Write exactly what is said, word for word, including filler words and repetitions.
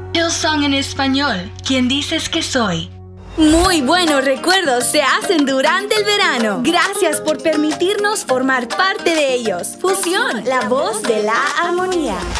Hillsong en español. ¿Quién dices que soy? Muy buenos recuerdos se hacen durante el verano. Gracias por permitirnos formar parte de ellos. Fusión, la voz de la armonía.